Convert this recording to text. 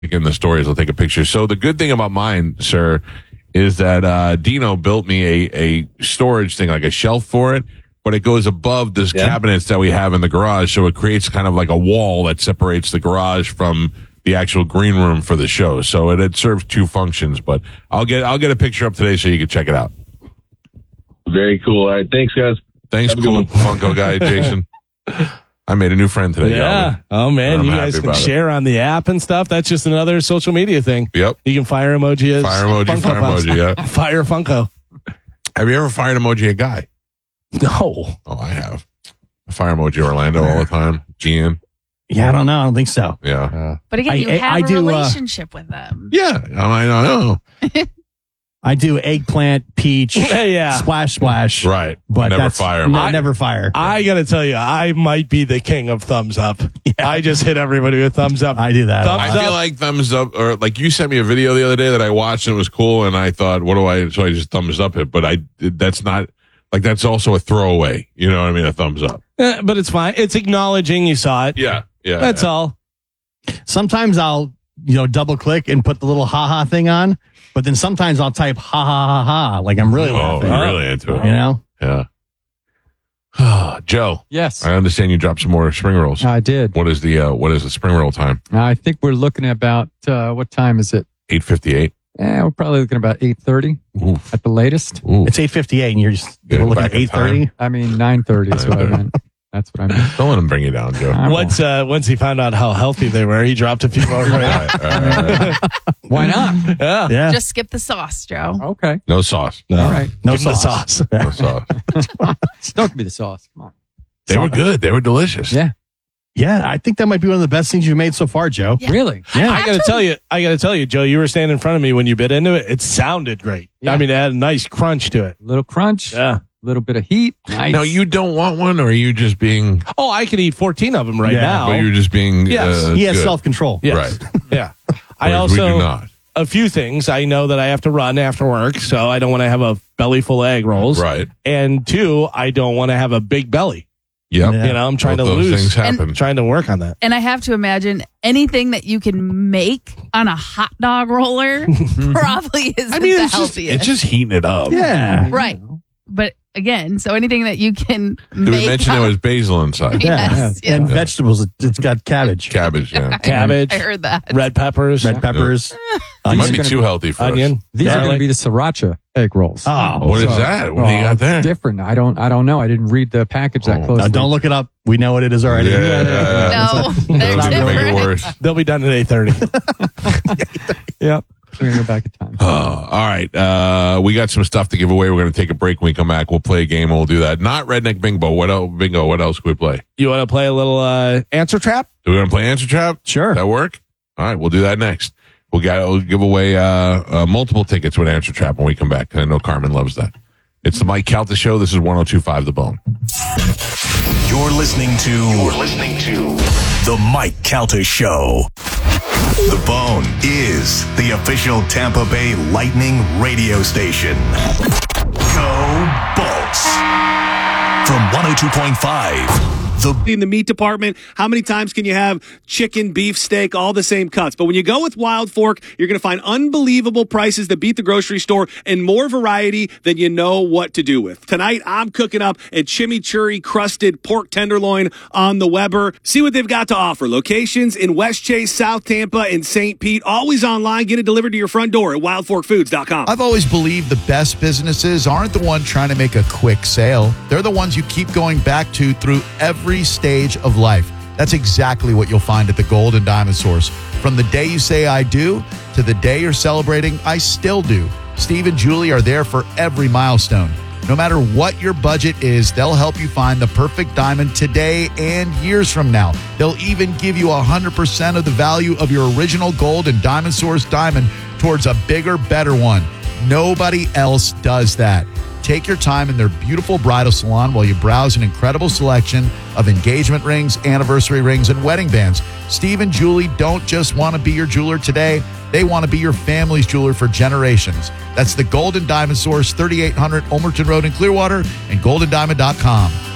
in the stories, I'll take a picture. So the good thing about mine, sir, is that Dino built me a storage thing, like a shelf for it, but it goes above this cabinets that we have in the garage, so it creates kind of like a wall that separates the garage from the actual green room for the show. So it serves two functions, but I'll get a picture up today so you can check it out. Very cool. All right, thanks, guys. Thanks, cool Funko guy, Jason. I made a new friend today. Yeah. Calvin. Oh, man. I'm You guys happy can about it. share on the app and stuff. That's just another social media thing. Yep. You can fire emoji as Fire emoji, Funko fire Pops. emoji, yeah. Fire Funko. Have you ever fired emoji a guy? No. Oh, I have. I fire emoji Orlando all the time. Gian. Yeah, I don't know. I don't think so. Yeah. But again, you have I a do, relationship with them. Yeah. I know. I do eggplant, peach, Yeah. splash, splash. Right. But never that's, fire no, emoji. never fire. I got to tell you, I might be the king of thumbs up. I just hit everybody with thumbs up. I do that. Thumbs I feel up. like thumbs up, or like you sent me a video the other day that I watched and it was cool, and I thought, so I just thumbs up it, but that's not, like, that's also a throwaway. You know what I mean? A thumbs up. But it's fine. It's acknowledging you saw it. Yeah. That's all. Sometimes I'll, double click and put the little ha-ha thing on, but then sometimes I'll type ha-ha-ha-ha, like I'm really laughing. you're really into it. Yeah. Yeah. Joe. Yes. I understand you dropped some more spring rolls. I did. What is the spring roll time? I think we're looking at about, what time is it? 8:58. Yeah, we're probably looking about 8:30 at the latest. Ooh. It's 8:58 and you're looking back at in time. 8:30. I mean, 9:30 is what I meant. That's what I meant. Don't let him bring you down, Joe. I won't. Once he found out how healthy they were, he dropped a few more. All right. Why not? Yeah. Just skip the sauce, Joe. Okay. No sauce. No. All right. No Give him the sauce. No sauce. Don't give me the sauce. Come on. They were good. They were delicious. Yeah. Yeah, I think that might be one of the best things you've made so far, Joe. Yeah. Really? Yeah. I got to tell you, Joe, you were standing in front of me when you bit into it. It sounded great. Yeah. I mean, it had a nice crunch to it. Little crunch. Yeah. Little bit of heat. Nice. Now, you don't want one, or are you just being... Oh, I could eat 14 of them right now. But you're just being... Yes. He has good. self-control. Yes. Right. Yeah. I Whereas we do also, not. a few things. I know that I have to run after work, so I don't want to have a belly full of egg rolls. Right. And two, I don't want to have a big belly. Yep. Yeah. You know, I'm trying Both to those lose. things happen. I'm trying to work on that. And I have to imagine anything that you can make on a hot dog roller probably isn't the healthiest. It's just heating it up. Yeah. Right. But again, so anything that you can Did make we mention there was basil inside? Yes, Yeah. And yes. vegetables. It's got cabbage, Cabbage, yeah. Cabbage, I heard that. red peppers, red peppers. It might be gonna too healthy for onion. us. These are going to garlic. be the sriracha egg rolls. Oh, What is that? What do you got there? Different. I don't know. I didn't read the package that closely. Now, don't look it up. We know what it is already. No, Don't they're make it different. worse. They'll be done at 8:30. Yep. We're going to go back in time. All right. We got some stuff to give away. We're going to take a break. When we come back, we'll play a game and we'll do that. Not Redneck Bingo. What else can we play? You want to play a little answer trap? Do we want to play Answer Trap? Sure. That work? All right. We'll do that next. We'll give away multiple tickets with Answer Trap when we come back. I know Carmen loves that. It's the Mike Calta Show. This is 102.5 The Bone. You're listening to the Mike Calta Show. The Bone is the official Tampa Bay Lightning radio station. Go Bolts. From 102.5. In the meat department, how many times can you have chicken, beef, steak, all the same cuts? But when you go with Wild Fork, you're going to find unbelievable prices that beat the grocery store and more variety than you know what to do with. Tonight, I'm cooking up a chimichurri crusted pork tenderloin on the Weber. See what they've got to offer. Locations in West Chase, South Tampa, and St. Pete. Always online. Get it delivered to your front door at wildforkfoods.com. I've always believed the best businesses aren't the one trying to make a quick sale. They're the ones you keep going back to through every stage of life. That's exactly what you'll find at the Gold and Diamond Source. From the day you say I do to the day you're celebrating I still do. Steve and Julie are there for every milestone. No matter what your budget is, they'll help you find the perfect diamond today and years from now. They'll even give you 100% of the value of your original Gold and Diamond Source diamond towards a bigger, better one. Nobody else does that. Take your time in their beautiful bridal salon while you browse an incredible selection of engagement rings, anniversary rings, and wedding bands. Steve and Julie don't just want to be your jeweler today. They want to be your family's jeweler for generations. That's the Gold and Diamond Source, 3800 Ulmerton Road in Clearwater, and goldendiamond.com.